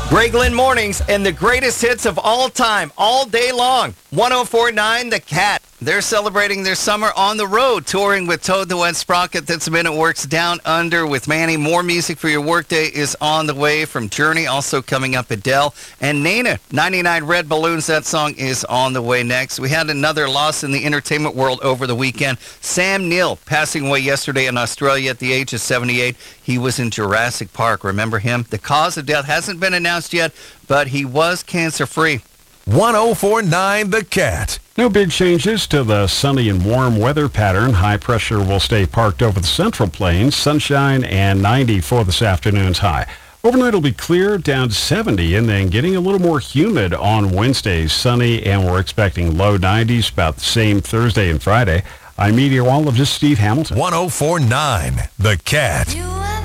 Greg Lynn Mornings and the greatest hits of all time, all day long. 104.9 The Cat. They're celebrating their summer on the road, touring with Toad the Wet Sprocket. That's Minute Works Down Under with Manny. More music for your workday is on the way from Journey, also coming up Adele. And Nena, 99 Red Balloons, that song is on the way next. We had another loss in the entertainment world over the weekend. Sam Neill passing away yesterday in Australia at the age of 78. He was in Jurassic Park. Remember him? The cause of death hasn't been announced yet, but he was cancer-free. 104.9 The Cat. No big changes to the sunny and warm weather pattern. High pressure will stay parked over the Central Plains. Sunshine and 90 for this afternoon's high. Overnight will be clear, down to 70, and then getting a little more humid on Wednesday. Sunny, and we're expecting low 90s, about the same Thursday and Friday. I'm meteorologist Steve Hamilton. 104.9 The Cat.